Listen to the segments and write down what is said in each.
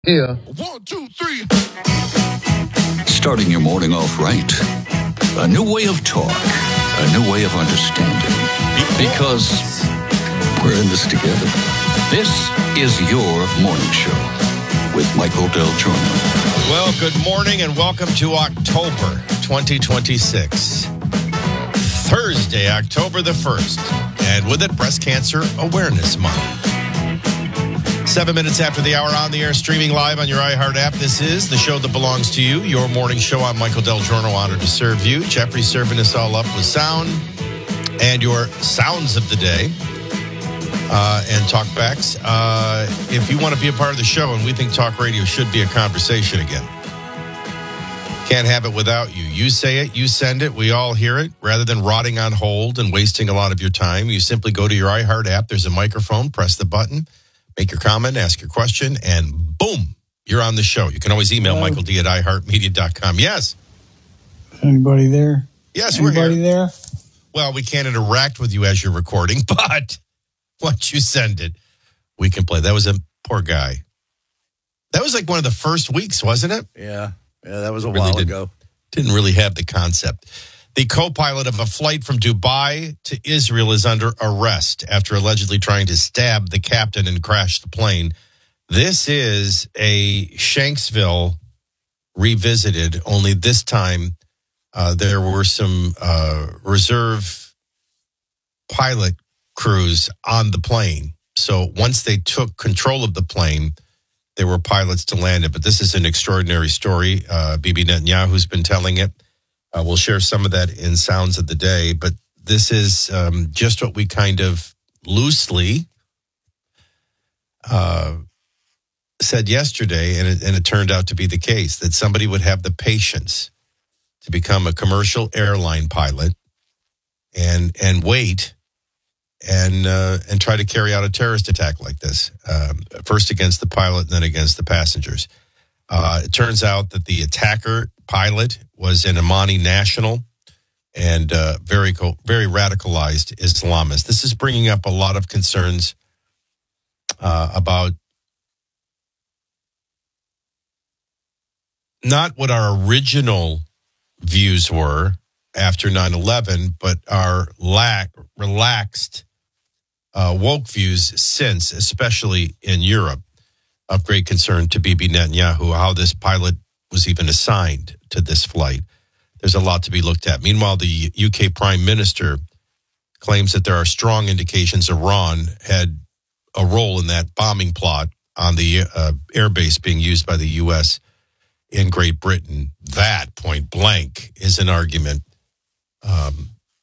Here. 1, 2, 3. Starting your morning off right. A new way of talk. A new way of understanding. Because we're in this together. This is your morning show with Michael Del Giorno. Well, good morning and welcome to October 2026. Thursday, October the 1st. And with it, Breast Cancer Awareness Month. 7 minutes after the hour, on the air, streaming live on your iHeart app. This is the show that belongs to you, your morning show. I'm Michael Del Giorno, honored to serve you. Jeffrey's serving us all up with sound and your sounds of the day and talkbacks. If you want to be a part of the show, and we think talk radio should be a conversation again, can't have it without you. You say it, you send it, we all hear it. Rather than rotting on hold and wasting a lot of your time, you simply go to your iHeart app. There's a microphone, press the button. Make your comment, ask your question, and boom, you're on the show. You can always email Michael D at iHeartMedia.com. Yes? Anybody there? Yes, Anybody we're here. There? Well, we can't interact with you as you're recording, but once you send it, we can play. That was a poor guy. That was like one of the first weeks, wasn't it? Yeah, that was a while ago. Didn't really have the concept. The co-pilot of a flight from Dubai to Israel is under arrest after allegedly trying to stab the captain and crash the plane. This is a Shanksville revisited, only this time there were some reserve pilot crews on the plane. So once they took control of the plane, there were pilots to land it. But this is an extraordinary story. Bibi Netanyahu's been telling it. We'll share some of that in Sounds of the Day, but this is just what we kind of loosely said yesterday, and it turned out to be the case, that somebody would have the patience to become a commercial airline pilot and wait and try to carry out a terrorist attack like this, first against the pilot and then against the passengers. It turns out that the attacker pilot was an Amani national and very radicalized Islamist. This is bringing up a lot of concerns about not what our original views were after 9/11, but our relaxed woke views since, especially in Europe. Of great concern to Bibi Netanyahu, how this pilot was even assigned to this flight. There's a lot to be looked at. Meanwhile, the UK Prime Minister claims that there are strong indications Iran had a role in that bombing plot on the airbase being used by the U.S. in Great Britain. That, point blank, is an argument of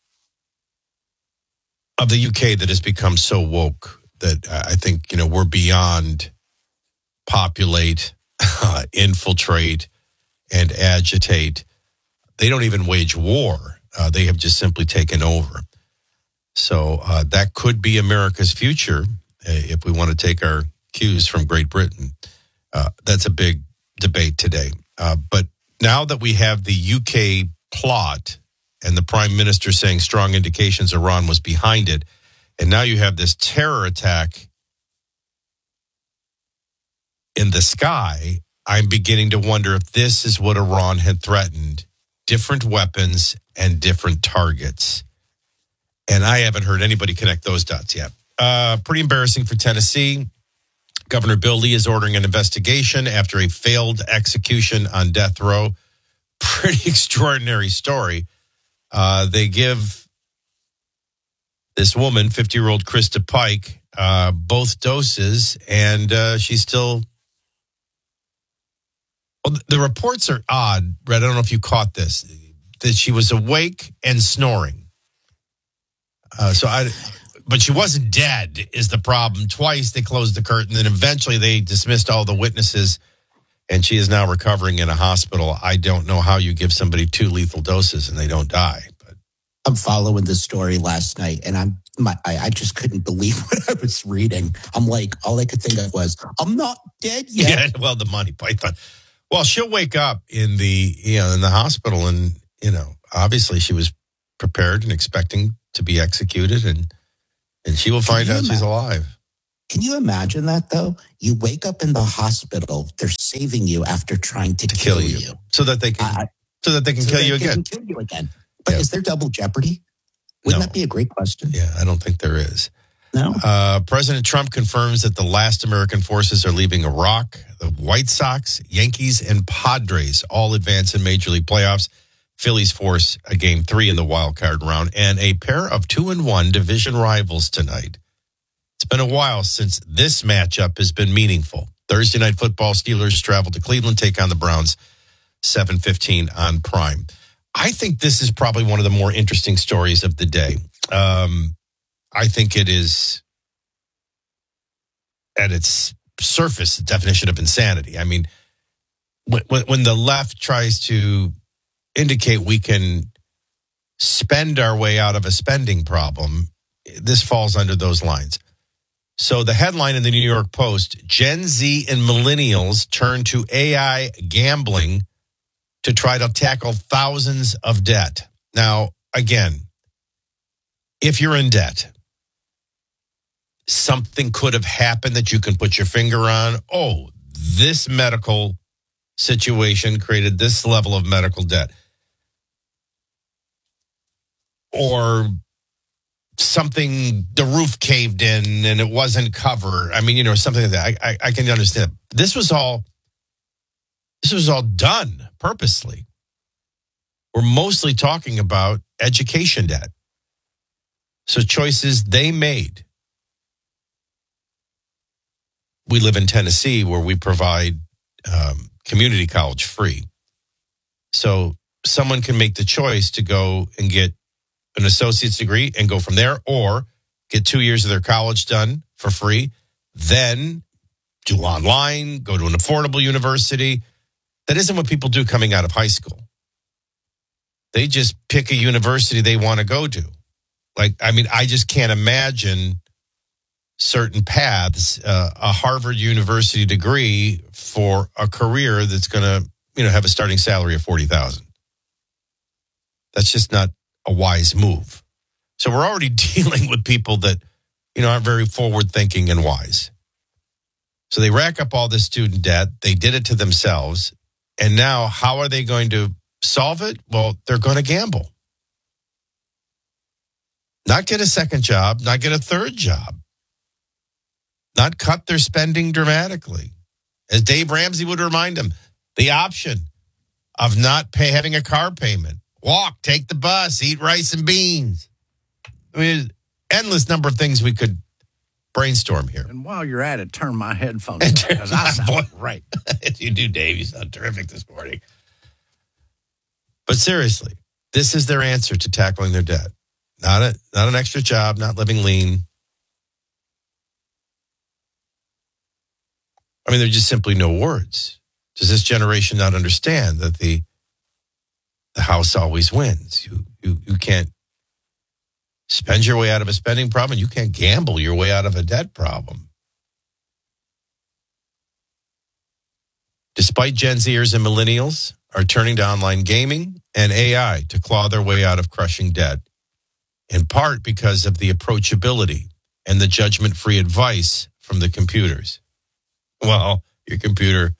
the UK that has become so woke that I think, we're beyond populate, infiltrate, and agitate. They don't even wage war. They have just simply taken over. So that could be America's future if we want to take our cues from Great Britain. That's a big debate today. But now that we have the UK plot and the Prime Minister saying strong indications Iran was behind it, and now you have this terror attack in the sky, I'm beginning to wonder if this is what Iran had threatened, different weapons and different targets. And I haven't heard anybody connect those dots yet. Pretty embarrassing for Tennessee. Governor Bill Lee is ordering an investigation after a failed execution on death row. Pretty extraordinary story. They give this woman, 50-year-old Krista Pike, both doses, and she's still... Well, the reports are odd, Red. I don't know if you caught this, that she was awake and snoring. But she wasn't dead is the problem. Twice they closed the curtain, then eventually they dismissed all the witnesses, and she is now recovering in a hospital. I don't know how you give somebody 2 lethal doses and they don't die. But I'm following this story last night, and I just couldn't believe what I was reading. I'm like, all I could think of was, I'm not dead yet. Yeah, well, the Monty Python. Well, she'll wake up in the hospital, and obviously she was prepared and expecting to be executed, and she will find out she's alive. Can you imagine that, though? You wake up in the hospital, they're saving you after trying to kill you. So that they can, kill you again. Kill you again. But is there double jeopardy? Wouldn't that be a great question? Yeah, I don't think there is. No. President Trump confirms that the last American forces are leaving Iraq. The White Sox, Yankees, and Padres all advance in Major League playoffs. Phillies force a Game 3 in the wild card round, and a pair of 2-1 division rivals tonight. It's been a while since this matchup has been meaningful. Thursday Night Football, Steelers travel to Cleveland, take on the Browns, 7:15 on Prime. I think this is probably one of the more interesting stories of the day. I think it is, at its surface, the definition of insanity. I mean, when the left tries to indicate we can spend our way out of a spending problem, this falls under those lines. So the headline in the New York Post, Gen Z and millennials turn to AI gambling to try to tackle thousands of debt. Now, again, if you're in debt, something could have happened that you can put your finger on. Oh, this medical situation created this level of medical debt. Or something, the roof caved in and it wasn't covered. I mean, something like that. I can understand. This was all done purposely. We're mostly talking about education debt. So choices they made. We live in Tennessee where we provide community college free. So someone can make the choice to go and get an associate's degree and go from there, or get 2 years of their college done for free, then do online, go to an affordable university. That isn't what people do coming out of high school. They just pick a university they want to go to. I just can't imagine certain paths, a Harvard University degree for a career that's going to, have a starting salary of $40,000. That's just not a wise move. So we're already dealing with people that, aren't very forward thinking and wise. So they rack up all this student debt. They did it to themselves. And now how are they going to solve it? Well, they're going to gamble. Not get a second job, not get a third job. Not cut their spending dramatically. As Dave Ramsey would remind them, the option of not having a car payment. Walk, take the bus, eat rice and beans. I mean, endless number of things we could brainstorm here. And while you're at it, turn my headphones on because I sound right. You do, Dave. You sound terrific this morning. But seriously, this is their answer to tackling their debt. Not an extra job, not living lean. I mean, there's just simply no words. Does this generation not understand that the house always wins? You can't spend your way out of a spending problem. You can't gamble your way out of a debt problem. Despite Gen Zers and millennials are turning to online gaming and AI to claw their way out of crushing debt, in part because of the approachability and the judgment-free advice from the computers. Well, your computer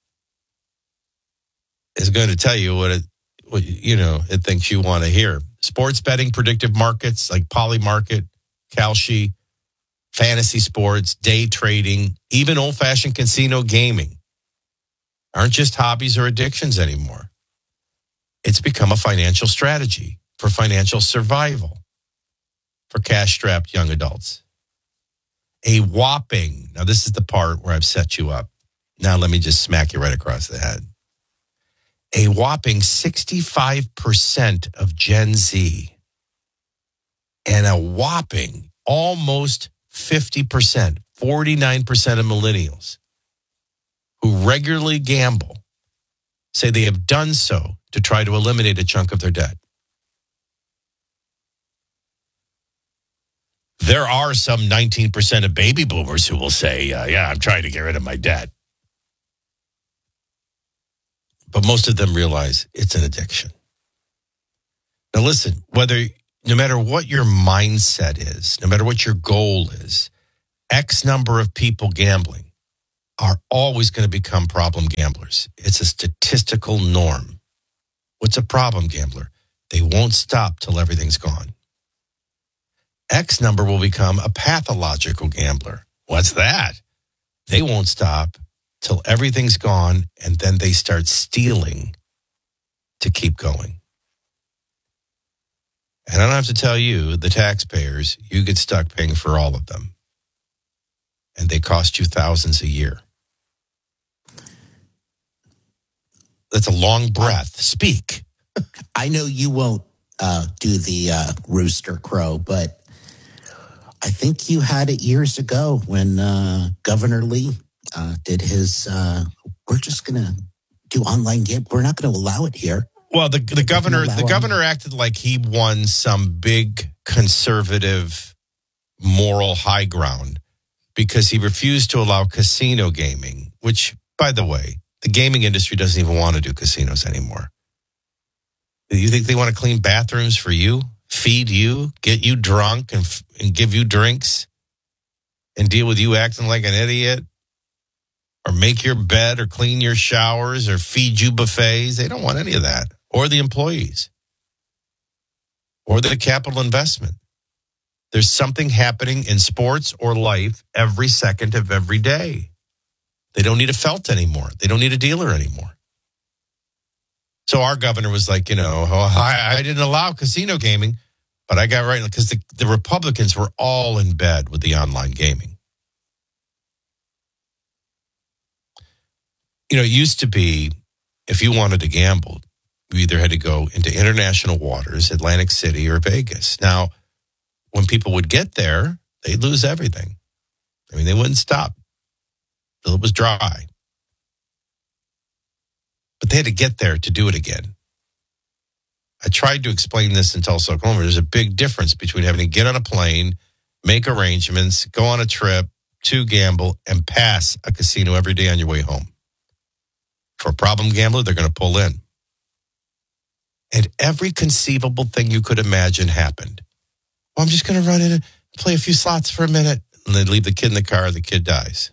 is going to tell you what it thinks you want to hear. Sports betting, predictive markets like Polymarket, Kalshi, fantasy sports, day trading, even old-fashioned casino gaming aren't just hobbies or addictions anymore. It's become a financial strategy for financial survival for cash-strapped young adults. A whopping, now this is the part where I've set you up. Now let me just smack you right across the head. A whopping 65% of Gen Z and a whopping almost 50%, 49% of millennials who regularly gamble say they have done so to try to eliminate a chunk of their debt. There are some 19% of baby boomers who will say, I'm trying to get rid of my debt. But most of them realize it's an addiction. Now listen, no matter what your mindset is, no matter what your goal is, X number of people gambling are always going to become problem gamblers. It's a statistical norm. What's a problem gambler? They won't stop till everything's gone. X number will become a pathological gambler. What's that? They won't stop till everything's gone, and then they start stealing to keep going. And I don't have to tell you, the taxpayers, you get stuck paying for all of them. And they cost you thousands a year. That's a long breath. Speak. I know you won't do the rooster crow, but I think you had it years ago when Governor Lee did his, we're just going to do online game. We're not going to allow it here. Well, the governor acted like he won some big conservative moral high ground because he refused to allow casino gaming, which, by the way, the gaming industry doesn't even want to do casinos anymore. Do you think they want to clean bathrooms for you, feed you, get you drunk and give you drinks and deal with you acting like an idiot? Or make your bed or clean your showers or feed you buffets? They don't want any of that. Or the employees. Or the capital investment. There's something happening in sports or life every second of every day. They don't need a felt anymore. They don't need a dealer anymore. So our governor was like, I didn't allow casino gaming, but I got right because the Republicans were all in bed with the online gaming. It used to be if you wanted to gamble, you either had to go into international waters, Atlantic City, or Vegas. Now, when people would get there, they'd lose everything. I mean, they wouldn't stop till it was dry. But they had to get there to do it again. I tried to explain this in Tulsa, Oklahoma. There's a big difference between having to get on a plane, make arrangements, go on a trip, to gamble, and pass a casino every day on your way home. For a problem gambler, they're going to pull in. And every conceivable thing you could imagine happened. Well, I'm just going to run in and play a few slots for a minute. And they leave the kid in the car, the kid dies.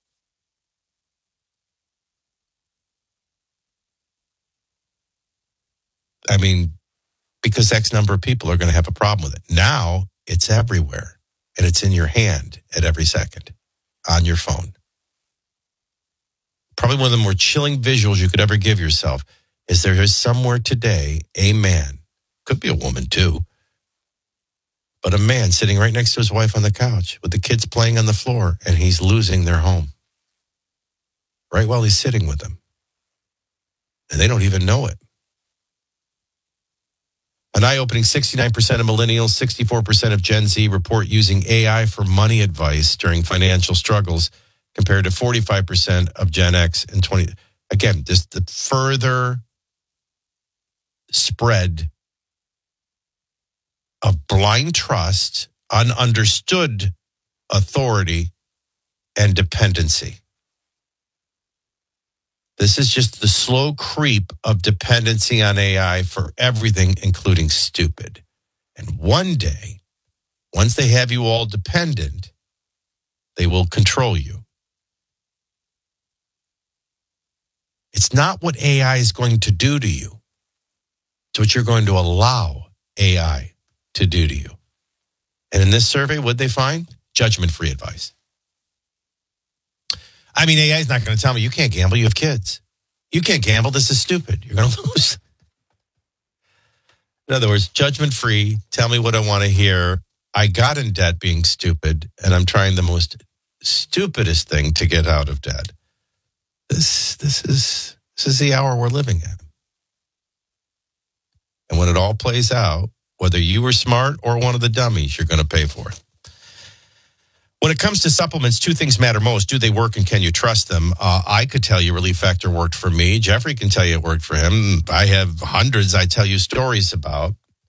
I mean, because X number of people are going to have a problem with it. Now, it's everywhere. And it's in your hand at every second on your phone. Probably one of the more chilling visuals you could ever give yourself is there is somewhere today a man, could be a woman too, but a man sitting right next to his wife on the couch with the kids playing on the floor, and he's losing their home right while he's sitting with them. And they don't even know it. An eye-opening 69% of millennials, 64% of Gen Z report using AI for money advice during financial struggles, compared to 45% of Gen X and 20. Again, just the further spread of blind trust, ununderstood authority, and dependency. This is just the slow creep of dependency on AI for everything, including stupid. And one day, once they have you all dependent, they will control you. It's not what AI is going to do to you. It's what you're going to allow AI to do to you. And in this survey, what'd they find? Judgment-free advice. I mean, AI is not going to tell me, you can't gamble, you have kids. You can't gamble, this is stupid. You're going to lose. In other words, judgment-free, tell me what I want to hear. I got in debt being stupid, and I'm trying the most stupidest thing to get out of debt. This is the hour we're living in. And when it all plays out, whether you were smart or one of the dummies, you're going to pay for it. When it comes to supplements, two things matter most. Do they work and can you trust them? I could tell you Relief Factor worked for me. Jeffrey can tell you it worked for him. I have hundreds I tell you stories about.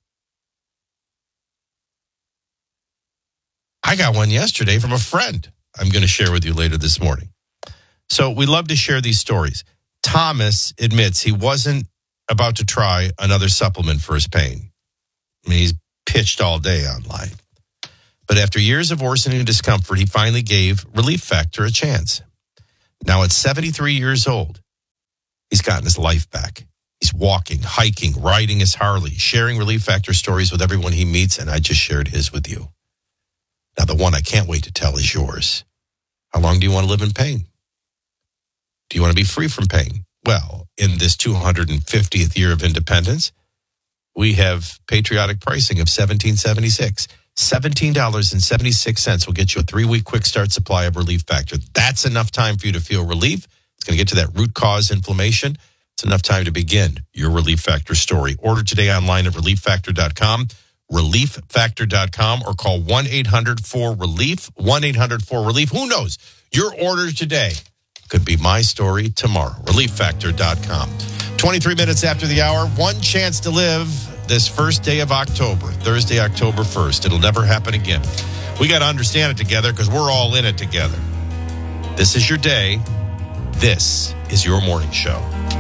I got one yesterday from a friend I'm going to share with you later this morning. So we love to share these stories. Thomas admits he wasn't about to try another supplement for his pain. I mean, he's pitched all day online. But after years of worsening discomfort, he finally gave Relief Factor a chance. Now at 73 years old, he's gotten his life back. He's walking, hiking, riding his Harley, sharing Relief Factor stories with everyone he meets, and I just shared his with you. Now, the one I can't wait to tell is yours. How long do you want to live in pain? Do you want to be free from pain? Well, in this 250th year of independence, we have patriotic pricing of $17.76. $17.76 will get you a 3-week quick start supply of Relief Factor. That's enough time for you to feel relief. It's going to get to that root cause inflammation. It's enough time to begin your Relief Factor story. Order today online at relieffactor.com, relieffactor.com, or call 1-800-4RELIEF, 1-800-4RELIEF. Who knows? Your order today could be my story tomorrow. Relieffactor.com. 23 minutes after the hour, one chance to live this first day of October, Thursday, October 1st. It'll never happen again. We got to understand it together because we're all in it together. This is your day. This is your morning show.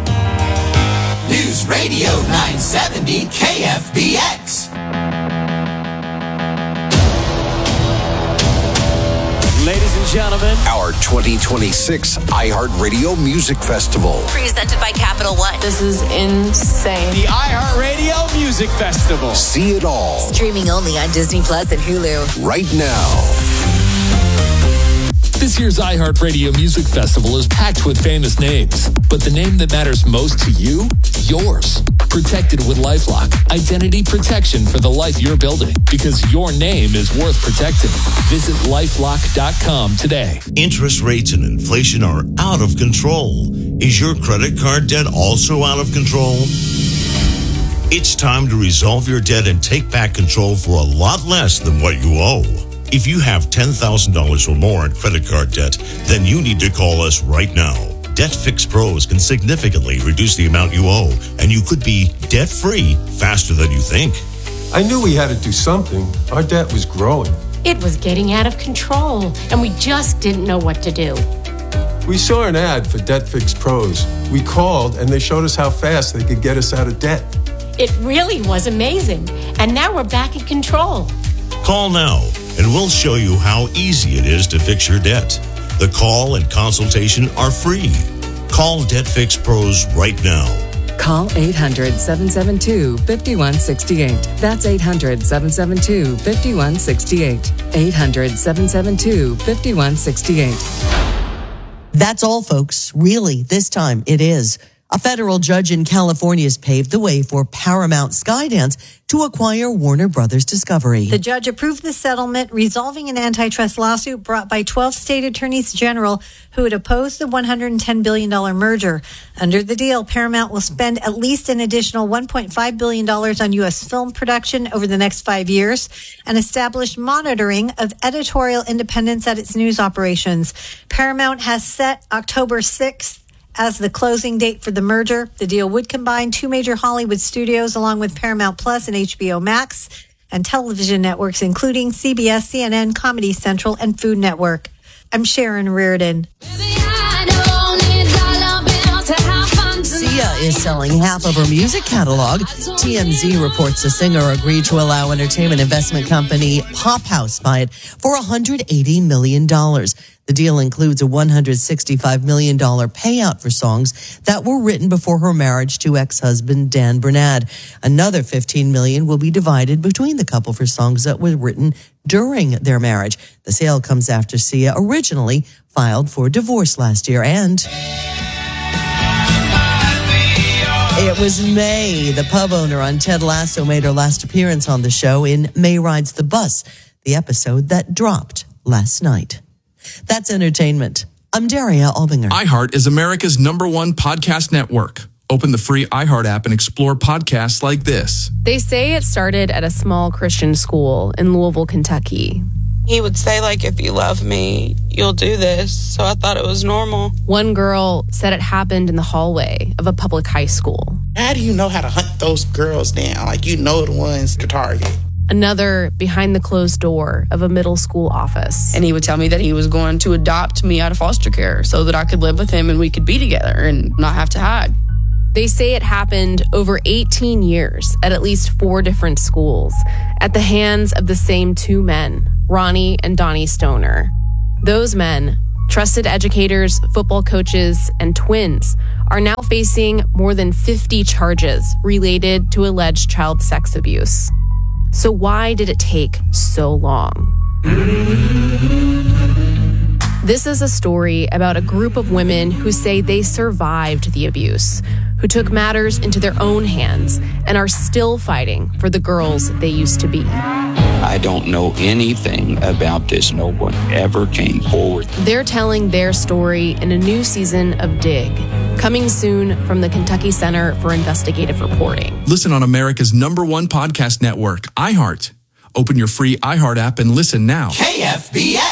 News Radio 970 KFBX. Ladies and gentlemen, our 2026 iHeartRadio Music Festival. Presented by Capital One. This is insane. The iHeartRadio Music Festival. See it all. Streaming only on Disney Plus and Hulu. Right now. This year's iHeartRadio Music Festival is packed with famous names, but the name that matters most to you, yours. Protected with LifeLock, identity protection for the life you're building, because your name is worth protecting. Visit LifeLock.com today. Interest rates and inflation are out of control. Is your credit card debt also out of control? It's time to resolve your debt and take back control for a lot less than what you owe. If you have $10,000 or more in credit card debt, then you need to call us right now. Debt Fix Pros can significantly reduce the amount you owe, and you could be debt-free faster than you think. I knew we had to do something. Our debt was growing. It was getting out of control, and we just didn't know what to do. We saw an ad for Debt Fix Pros. We called, and they showed us how fast they could get us out of debt. It really was amazing, and now we're back in control. Call now, and we'll show you how easy it is to fix your debt. The call and consultation are free. Call Debt Fix Pros right now. Call 800-772-5168. That's 800-772-5168. 800-772-5168. That's all, folks. Really, this time it is. A federal judge in California has paved the way for Paramount Skydance to acquire Warner Brothers Discovery. The judge approved the settlement, resolving an antitrust lawsuit brought by 12 state attorneys general who had opposed the $110 billion merger. Under the deal, Paramount will spend at least an additional $1.5 billion on U.S. film production over the next 5 years and establish monitoring of editorial independence at its news operations. Paramount has set October 6th as the closing date for the merger. The deal would combine two major Hollywood studios along with Paramount Plus and HBO Max and television networks, including CBS, CNN, Comedy Central, and Food Network. I'm Sharon Reardon. Sia is selling half of her music catalog. TMZ reports the singer agreed to allow entertainment investment company Pop House buy it for $180 million. The deal includes a $165 million payout for songs that were written before her marriage to ex-husband Dan Bernard. Another $15 million will be divided between the couple for songs that were written during their marriage. The sale comes after Sia originally filed for divorce last year. And it was May. The pub owner on Ted Lasso made her last appearance on the show in May Rides the Bus, the episode that dropped last night. That's entertainment. I'm Daria Albinger. iHeart is America's #1 podcast network. Open the free iHeart app and explore podcasts like this. They say it started at a small Christian school in Louisville, Kentucky. He would say, like, if you love me, you'll do this. So I thought it was normal. One girl said it happened in the hallway of a public high school. How do you know how to hunt those girls down? Like, you know the ones to target. Another behind the closed door of a middle school office. And he would tell me that he was going to adopt me out of foster care so that I could live with him and we could be together and not have to hide. They say it happened over 18 years at least 4 different schools at the hands of the same 2 men. Ronnie and Donnie Stoner. Those men, trusted educators, football coaches, and twins, are now facing more than 50 charges related to alleged child sex abuse. So why did it take so long? This is a story about a group of women who say they survived the abuse, who took matters into their own hands and are still fighting for the girls they used to be. I don't know anything about this. No one ever came forward. They're telling their story in a new season of Dig, coming soon from the Kentucky Center for Investigative Reporting. Listen on America's #1 podcast network, iHeart. Open your free iHeart app and listen now. KFBX.